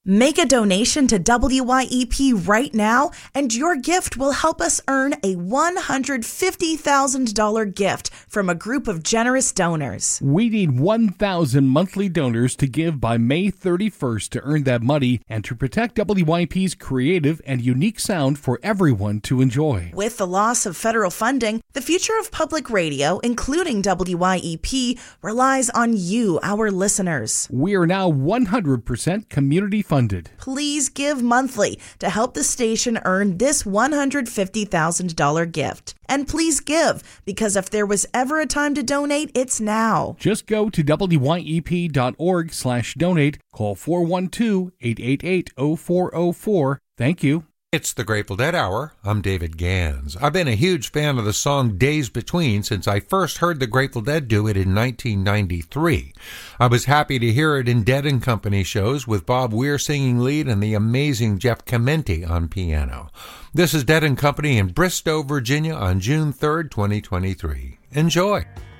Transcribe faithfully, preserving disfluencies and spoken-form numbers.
Make a donation to W Y E P right now, and your gift will help us earn a one hundred fifty thousand dollars gift from a group of generous donors. We need one thousand monthly donors to give by May thirty-first to earn that money and to protect W Y E P's creative and unique sound for everyone to enjoy. With the loss of federal funding, the future of public radio, including W Y E P, relies on you, our listeners. We are now one hundred percent community funded. Please give monthly to help the station earn this one hundred fifty thousand dollars gift. And please give, because if there was ever a time to donate, it's now. Just go to W Y E P dot org slash donate, call four one two, eight eight eight, zero four zero four. Thank you. It's the Grateful Dead Hour. I'm David Gans. I've been a huge fan of the song Days Between since I first heard the Grateful Dead do it in nineteen ninety-three. I was happy to hear it in Dead and Company shows with Bob Weir singing lead and the amazing Jeff Clemente on piano. This is Dead and Company in Bristow, Virginia on June third, twenty twenty-three. Enjoy.